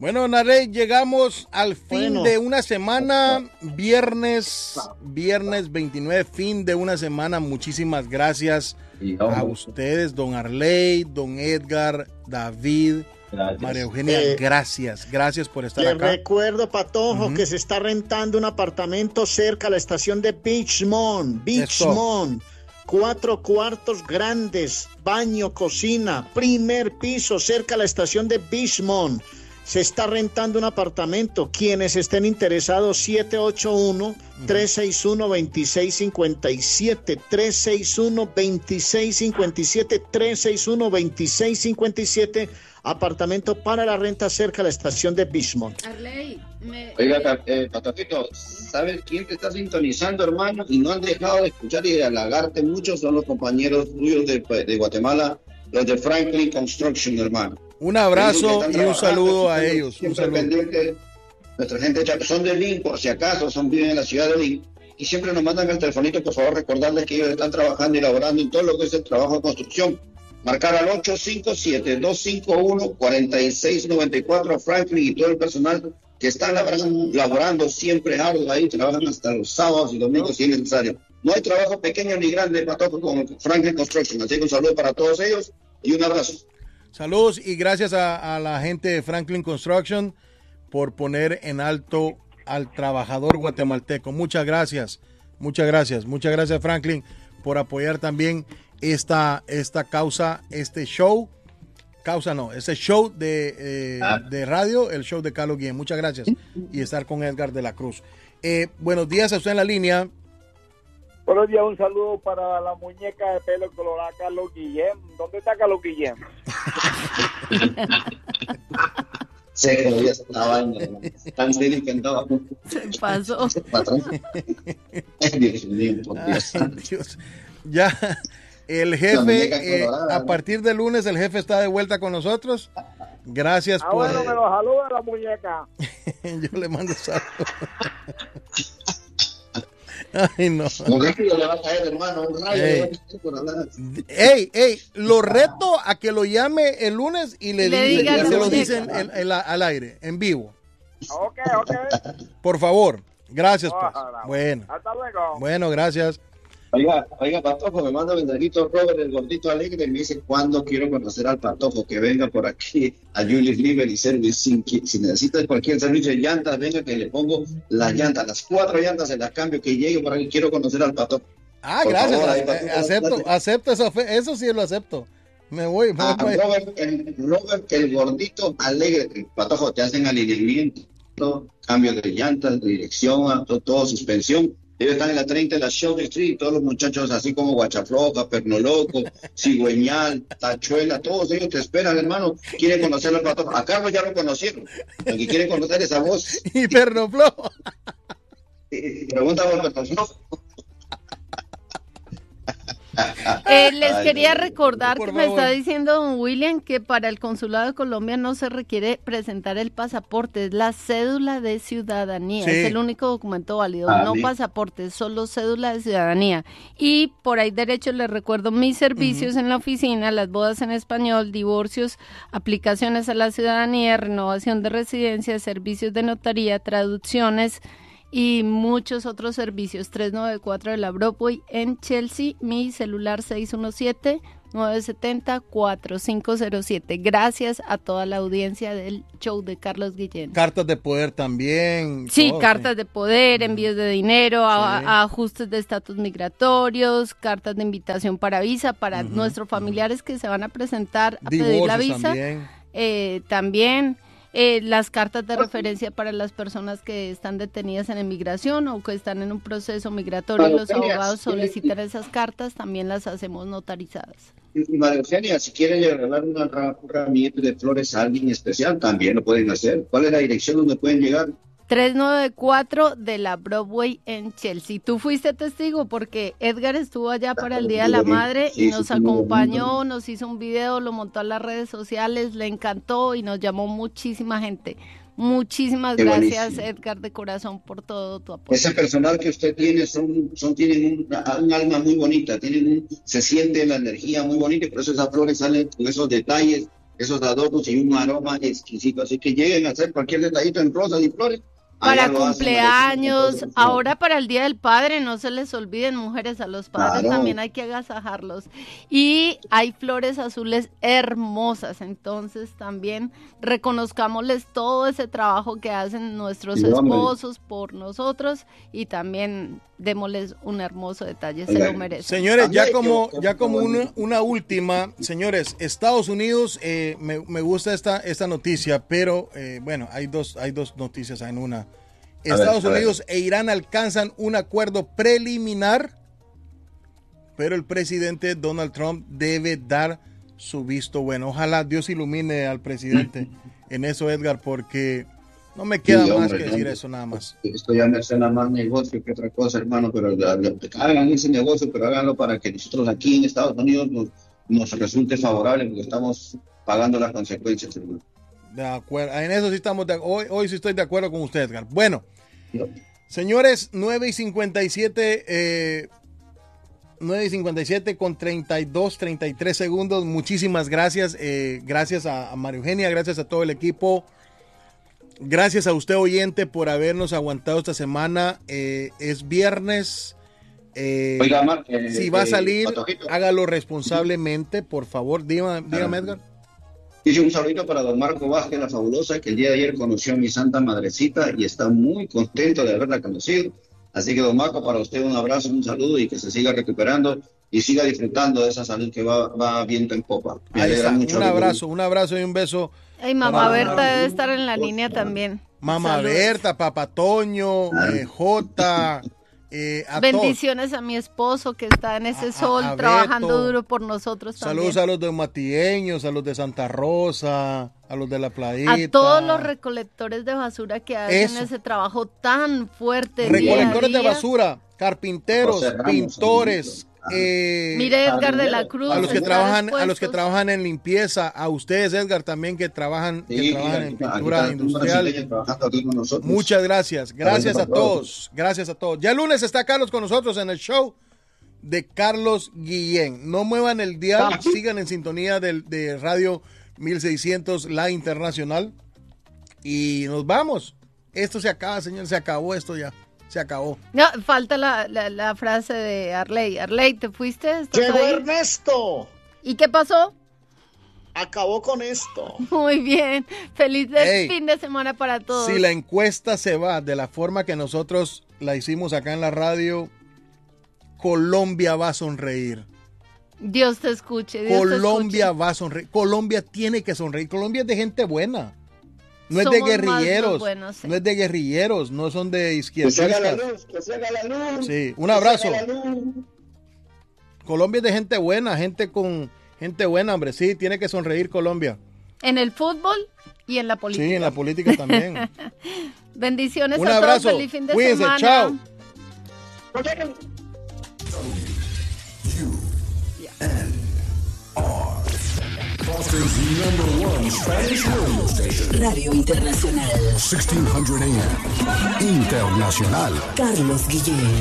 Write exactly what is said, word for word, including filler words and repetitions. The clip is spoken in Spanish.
Bueno, Narey, llegamos al fin bueno. de una semana, viernes, viernes veintinueve, fin de una semana. Muchísimas gracias a ustedes, don Arley, don Edgar, David, gracias. María Eugenia, eh, gracias, gracias por estar les acá. Les recuerdo, Patojo, uh-huh. que se está rentando un apartamento cerca a la estación de Beachmont, Beachmont. Cuatro cuartos grandes, baño, cocina, primer piso, cerca a la estación de Beachmont. Se está rentando un apartamento. Quienes estén interesados, siete ocho uno, tres seis uno, dos seis cinco siete, tres seis uno, dos seis cinco siete, tres seis uno, dos seis cinco siete, apartamento para la renta cerca de la estación de Beachmont. Arley, me... Oiga, eh, Patafito, ¿sabes quién te está sintonizando, hermano? Y no han dejado de escuchar y de halagarte mucho, son los compañeros tuyos de, de Guatemala, los de Franklin Construction, hermano. Un abrazo y un saludo a ellos. Un saludo. Nuestra gente son de Lynn, por si acaso, son viven en la ciudad de Lynn, y siempre nos mandan el telefonito, por favor, recordarles que ellos están trabajando y elaborando en todo lo que es el trabajo de construcción. Marcar al ocho cinco siete, dos cinco uno, cuatro seis nueve cuatro a Franklin y todo el personal que está laborando, laborando siempre arduo ahí, trabajan hasta los sábados y domingos si es necesario. No hay trabajo pequeño ni grande, Patojo, con Franklin Construction. Así que un saludo para todos ellos y un abrazo. Saludos y gracias a, a la gente de Franklin Construction por poner en alto al trabajador guatemalteco. Muchas gracias, muchas gracias, muchas gracias Franklin por apoyar también esta, esta causa, este show, causa no, este show de, eh, ah. de radio, el show de Carlos Guillén. Muchas gracias y estar con Edgar de la Cruz. Eh, buenos días a usted en la línea. Buenos días, un saludo para la muñeca de pelo colorada Carlos Guillén. ¿Dónde está Carlos Guillén? Se jodía esta vaina, tan serio que andaba. Se pasó. Patrón. Dios mío, por Dios. Ay, Dios. Ya, el jefe, eh, a partir del lunes, el jefe está de vuelta con nosotros. Gracias ah, por... Ah, bueno, me lo saluda la muñeca. Yo le mando saludos. Ay, no. Le va a caer, hermano, un rayo. Ey, ey, ey, lo reto a que lo llame el lunes y le, le diga, diga se lo dicen el, el, el, al aire, en vivo. Ok, ok. Por favor, gracias. Pues. Ojalá. Bueno. Hasta luego. Bueno, gracias. Oiga, oiga, Patojo, me manda mensajito Robert, el gordito alegre, y me dice, ¿cuándo quiero conocer al Patojo? Que venga por aquí a Julius Livery Service. Si, si necesitas cualquier servicio de llantas, venga que le pongo las llantas, las cuatro llantas se las cambio, que llegue por aquí, quiero conocer al Patojo. Ah, por gracias, favor, ahí, Patojo, acepto, date. acepto esa fe, eso sí lo acepto. Me voy, me ah, voy. Robert, el, Robert, el gordito alegre, Patojo, te hacen alineamiento, cambio de llantas, dirección, todo, todo suspensión. Ellos están en la treinta de la Show Street, todos los muchachos así como Guachafloca, Pernoloco, Cigüeñal, Tachuela, todos ellos te esperan, hermano. Quieren conocer al Patojo. A Carlos ya lo conocieron. Lo que quieren conocer esa voz. Y Pernoflo. Pregunta por Pernoflo. Eh, les Ay, quería no, recordar que favor. Me está diciendo don William que para el Consulado de Colombia no se requiere presentar el pasaporte, es la cédula de ciudadanía, sí. Es el único documento válido, ah, no sí. pasaporte, solo cédula de ciudadanía. Y por ahí derecho les recuerdo mis servicios uh-huh. en la oficina, las bodas en español, divorcios, aplicaciones a la ciudadanía, renovación de residencia, servicios de notaría, traducciones y muchos otros servicios. Tres noventa y cuatro de la Broadway en Chelsea, mi celular seis uno siete, nueve siete cero, cuatro cinco cero siete. Gracias a toda la audiencia del show de Carlos Guillén. Cartas de poder también. Sí, todo, cartas sí. de poder, envíos de dinero, sí. a, a ajustes de estatus migratorios, cartas de invitación para visa, para uh-huh, nuestros familiares uh-huh. que se van a presentar a Divorcios pedir la visa. También. Eh, también. Eh, las cartas de referencia para las personas que están detenidas en emigración o que están en un proceso migratorio y los abogados solicitan esas cartas, también las hacemos notarizadas. María Eugenia, si quieren regalar una, un ramillete de flores a alguien especial, también lo pueden hacer. ¿Cuál es la dirección donde pueden llegar? tres noventa y cuatro de la Broadway en Chelsea. Tú fuiste testigo porque Edgar estuvo allá para el Día de la Madre y nos acompañó, nos hizo un video, lo montó a las redes sociales, le encantó y nos llamó muchísima gente. Muchísimas Qué gracias, buenísimo. Edgar, de corazón, por todo tu apoyo. Ese personal que usted tiene son, son tienen un, un alma muy bonita, tienen un, se siente la energía muy bonita y por eso esas flores salen con esos detalles esos adornos y un aroma exquisito. Así que lleguen a hacer cualquier detallito en rosas y flores. Para cumpleaños, ahora para el Día del Padre, no se les olviden, mujeres, a los padres claro. también hay que agasajarlos. Y hay flores azules hermosas, entonces también reconozcámosles todo ese trabajo que hacen nuestros sí, esposos por nosotros y también démosles un hermoso detalle, se lo merecen. Señores, ya como ya como una, una última, señores, Estados Unidos, eh, me, me gusta esta esta noticia, pero eh, bueno, hay dos hay dos noticias en una. Estados ver, Unidos e Irán alcanzan un acuerdo preliminar, pero el presidente Donald Trump debe dar su visto bueno. Ojalá Dios ilumine al presidente en eso, Edgar, porque no me queda sí, más hombre, que decir eso nada más. Esto ya me suena más negocio que otra cosa, hermano, pero la, la, hagan ese negocio, pero háganlo para que nosotros aquí en Estados Unidos nos, nos resulte favorable, porque estamos pagando las consecuencias, hermano. De acuerdo, en eso sí estamos, de, hoy, hoy sí estoy de acuerdo con usted, Edgar. Bueno, señores, nueve y cincuenta y siete, eh, nueve y cincuenta y siete con treinta y dos, treinta y tres segundos. Muchísimas gracias, eh, gracias a, a María Eugenia, gracias a todo el equipo. Gracias a usted, oyente, por habernos aguantado esta semana. Eh, es viernes. Eh, Oiga, Mar, eh, si va a salir, eh, hágalo responsablemente, por favor. Dígame, dígame Edgar. Dice un saludito para don Marco Vázquez, la fabulosa, que el día de ayer conoció a mi santa madrecita y está muy contento de haberla conocido. Así que, don Marco, para usted un abrazo, un saludo y que se siga recuperando y siga disfrutando de esa salud que va, va viento en popa. Me Ahí está. Mucho un abrazo, un abrazo y un beso. Ay, mamá Berta debe estar en la línea también. Mamá Saludos. Berta, Papá Toño, eh, Jota. Eh, a Bendiciones todos. A mi esposo que está en ese a, sol a, a trabajando Beto. Duro por nosotros también. Saludos a los de Matieños, a los de Santa Rosa, a los de La Playita. A todos los recolectores de basura que hacen Eso. Ese trabajo tan fuerte. Recolectores día de basura, carpinteros, Ramos, pintores. Eh, Mire Edgar de la Cruz. A los que trabajan, dispuestos. a los que trabajan en limpieza, a ustedes Edgar también que trabajan, sí, que trabajan en pintura industrial. Muchas gracias, gracias a todos, gracias a todos. Ya el lunes está Carlos con nosotros en el show de Carlos Guillén. No muevan el dial, sigan en sintonía de, de Radio mil seiscientos, la internacional. Y nos vamos. Esto se acaba, señor, se acabó esto ya. Se acabó. No, falta la, la, la frase de Arley. Arley, ¿te fuiste? ¡Llegó Ernesto! ¿Y qué pasó? Acabó con esto. Muy bien. Feliz hey, fin de semana para todos. Si la encuesta se va de la forma que nosotros la hicimos acá en la radio, Colombia va a sonreír. Dios te escuche. Dios Colombia te escuche. va a sonreír. Colombia tiene que sonreír. Colombia es de gente buena. No es Somos de guerrilleros, buenos, sí. no es de guerrilleros, no son de izquierdistas. Que se haga la luz, que se haga la luz. Sí, un abrazo. Colombia es de gente buena, gente con gente buena, hombre. Sí, tiene que sonreír Colombia. En el fútbol y en la política. Sí, en la política también. Bendiciones un a abrazo. todos, feliz fin de Cuídense, semana. Chao. Boston's number one Spanish radio station. Radio Internacional. sixteen hundred A M. Internacional. Carlos Guillén.